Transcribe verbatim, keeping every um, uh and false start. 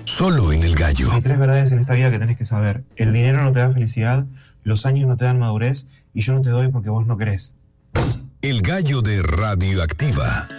Solo en El Gallo. Hay tres verdades en esta vida que tenés que saber. El dinero no te da felicidad, los años no te dan madurez y yo no te doy porque vos no querés. El Gallo de Radioactiva.